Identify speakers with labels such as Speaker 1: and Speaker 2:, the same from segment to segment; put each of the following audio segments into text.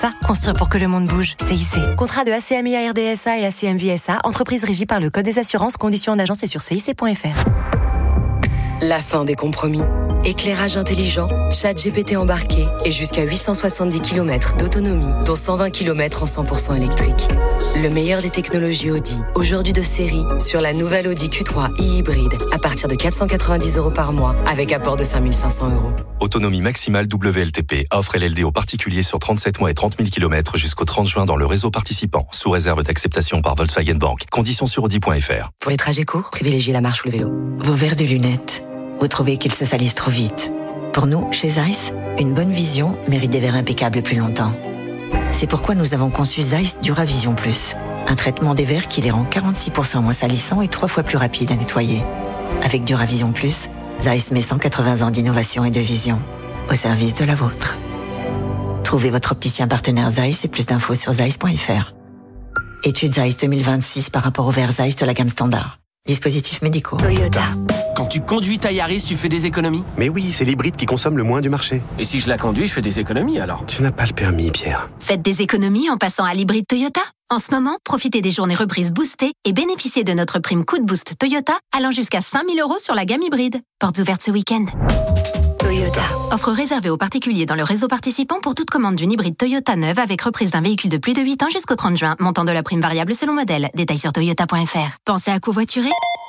Speaker 1: Construire pour que le monde bouge. CIC. Contrat de ACMI RDSA et ACMV SA, entreprise régie par le Code des assurances, conditions en agence et sur cic.fr.
Speaker 2: La fin des compromis. Éclairage intelligent, ChatGPT embarqué et jusqu'à 870 km d'autonomie, dont 120 km en 100% électrique. Le meilleur des technologies Audi, aujourd'hui de série, sur la nouvelle Audi Q3 e-hybride, à partir de 490 € par mois, avec apport de 5 500 €.
Speaker 3: Autonomie maximale WLTP, offre LLD aux particuliers sur 37 mois et 30 000 km jusqu'au 30 juin dans le réseau participant, sous réserve d'acceptation par Volkswagen Bank. Conditions sur Audi.fr.
Speaker 2: Pour les trajets courts, privilégiez la marche ou le vélo.
Speaker 4: Vos verres de lunettes, vous trouvez qu'ils se salissent trop vite. Pour nous, chez Zeiss, une bonne vision mérite des verres impeccables plus longtemps. C'est pourquoi nous avons conçu Zeiss Duravision Plus, un traitement des verres qui les rend 46% moins salissants et 3 fois plus rapides à nettoyer. Avec Duravision Plus, Zeiss met 180 ans d'innovation et de vision au service de la vôtre. Trouvez votre opticien partenaire Zeiss et plus d'infos sur zeiss.fr. Étude Zeiss 2026 par rapport aux verres Zeiss de la gamme standard. Dispositifs médicaux.
Speaker 2: Toyota.
Speaker 5: Quand tu conduis ta Yaris, tu fais des économies.
Speaker 6: Mais oui, c'est l'hybride qui consomme le moins du marché.
Speaker 5: Et si je la conduis, je fais des économies alors.
Speaker 6: Tu n'as pas le permis, Pierre.
Speaker 7: Faites des économies en passant à l'hybride Toyota. En ce moment, profitez des journées reprises boostées et bénéficiez de notre prime Coup de Boost Toyota allant jusqu'à 5 000 € sur la gamme hybride. Portes ouvertes ce week-end.
Speaker 2: Toyota.
Speaker 7: Offre réservée aux particuliers dans le réseau participant pour toute commande d'une hybride Toyota neuve avec reprise d'un véhicule de plus de 8 ans jusqu'au 30 juin. Montant de la prime variable selon modèle. Détails sur toyota.fr. Pensez à covoiturer.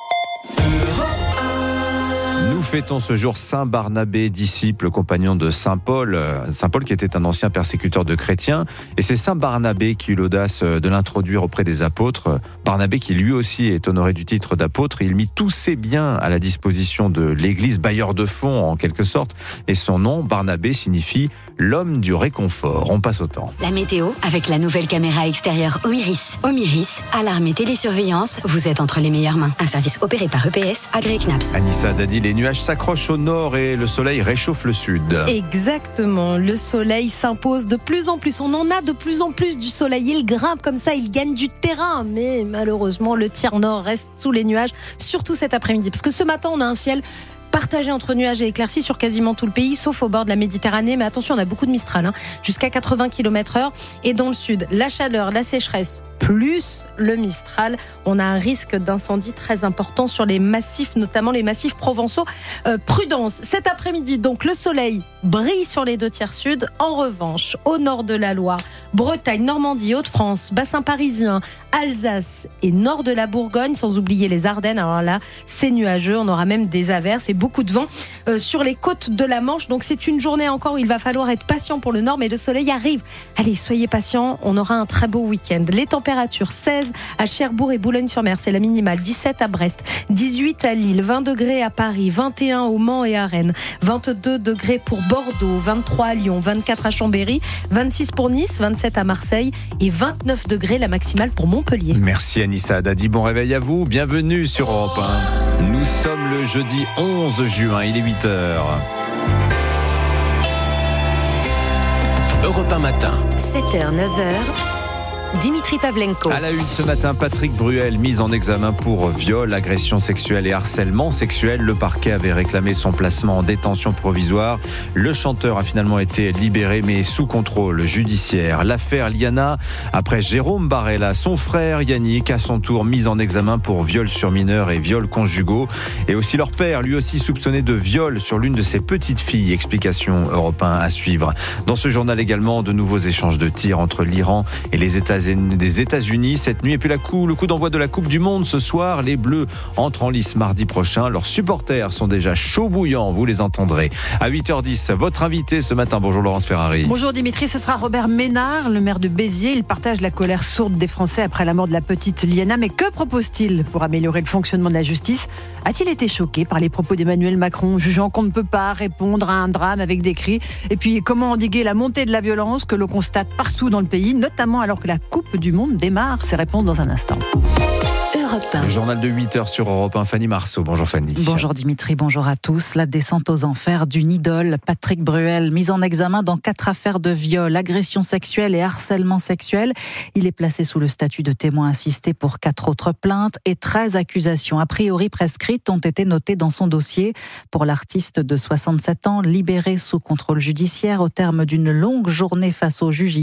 Speaker 8: Nous fêtons ce jour Saint Barnabé, disciple, compagnon de Saint Paul. Saint Paul qui était un ancien persécuteur de chrétiens. Et c'est Saint Barnabé qui eut l'audace de l'introduire auprès des apôtres. Barnabé qui lui aussi est honoré du titre d'apôtre. Il mit tous ses biens à la disposition de l'Église, bailleur de fonds en quelque sorte. Et son nom, Barnabé, signifie l'homme du réconfort. On passe au temps.
Speaker 9: La météo avec la nouvelle caméra extérieure Omiris. Omiris, alarme et télésurveillance, vous êtes entre les meilleures mains. Un service opéré par EPS, Agré Knaps.
Speaker 8: Anissa Dadi, les nuages s'accrochent au nord et le soleil réchauffe le sud.
Speaker 10: Exactement, le soleil s'impose de plus en plus. On en a de plus en plus du soleil. Il grimpe comme ça, il gagne du terrain. Mais malheureusement, le tiers nord reste sous les nuages, surtout cet après-midi. Parce que ce matin, on a un ciel partagé entre nuages et éclaircies sur quasiment tout le pays, sauf au bord de la Méditerranée. Mais attention, on a beaucoup de Mistral, jusqu'à 80 km/h. Et dans le sud, la chaleur, la sécheresse, plus le Mistral, on a un risque d'incendie très important sur les massifs, notamment les massifs provençaux. Prudence, cet après-midi, donc le soleil brille sur les 2 tiers sud. En revanche, au nord de la Loire, Bretagne, Normandie, Hauts-de-France, bassin parisien, Alsace et nord de la Bourgogne, sans oublier les Ardennes. Alors là, c'est nuageux, on aura même des averses et beaucoup de vent sur les côtes de la Manche. Donc c'est une journée encore où il va falloir être patient pour le nord, mais le soleil arrive. Allez, soyez patients, on aura un très beau week-end. Les températures 16 à Cherbourg et Boulogne-sur-Mer, c'est la minimale, 17 à Brest, 18 à Lille, 20 degrés à Paris, 21 au Mans et à Rennes, 22 degrés pour Bordeaux, 23 à Lyon, 24 à Chambéry, 26 pour Nice, 27 à Marseille et 29 degrés la maximale pour Montpellier.
Speaker 8: Merci Anissa Dadi, bon réveil à vous, bienvenue sur Europe 1. Nous sommes le jeudi 11 juin, il est 8h.
Speaker 5: Europe 1 matin.
Speaker 1: 7h, 9h. Dimitri Pavlenko.
Speaker 8: À la une ce matin, Patrick Bruel, mis en examen pour viol, agression sexuelle et harcèlement sexuel. Le parquet avait réclamé son placement en détention provisoire. Le chanteur a finalement été libéré, mais sous contrôle judiciaire. L'affaire Liana, après Jérôme Barella, son frère Yannick, à son tour mis en examen pour viol sur mineur et viol conjugaux. Et aussi leur père, lui aussi soupçonné de viol sur l'une de ses petites filles. Explication Europe 1 à suivre. Dans ce journal également, de nouveaux échanges de tirs entre l'Iran et les États-Unis cette nuit. Et puis le coup d'envoi de la Coupe du Monde ce soir. Les Bleus entrent en lice mardi prochain. Leurs supporters sont déjà chauds bouillants, vous les entendrez. À 8h10, votre invité ce matin. Bonjour Laurence Ferrari.
Speaker 11: Bonjour Dimitri, ce sera Robert Ménard, le maire de Béziers. Il partage la colère sourde des Français après la mort de la petite Liana. Mais que propose-t-il pour améliorer le fonctionnement de la justice ? A-t-il été choqué par les propos d'Emmanuel Macron, jugeant qu'on ne peut pas répondre à un drame avec des cris ? Et puis comment endiguer la montée de la violence que l'on constate partout dans le pays, notamment alors que la Coupe du Monde démarre? Ces réponses dans un instant.
Speaker 8: Le journal de 8h sur Europe 1, Fanny Marceau. Bonjour Fanny.
Speaker 12: Bonjour Dimitri, bonjour à tous. La descente aux enfers d'une idole, Patrick Bruel, mis en examen dans 4 affaires de viol, agression sexuelle et harcèlement sexuel. Il est placé sous le statut de témoin assisté pour 4 autres plaintes et 13 accusations a priori prescrites ont été notées dans son dossier. Pour l'artiste de 67 ans, libéré sous contrôle judiciaire au terme d'une longue journée face au juge